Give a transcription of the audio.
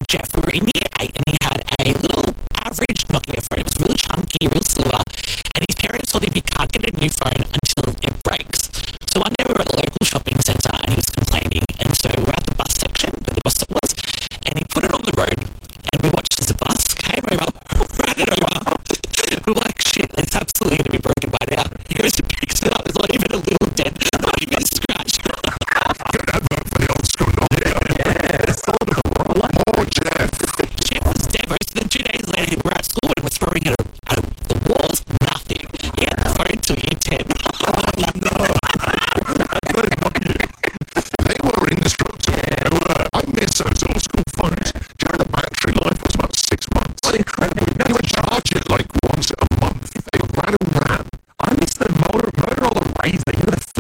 Jeff, we were in year 8 and he had a little average Nokia phone. It was really chunky, real silver. And his parents told him he can't get a new phone until it breaks. So one day we were at a local shopping centre and he was complaining. And so we're at the bus section where the bus stop was. And he put it on the road and we watched as the bus came over, ran it over. We were like, shit, it's absolutely going to be broken by now. He goes to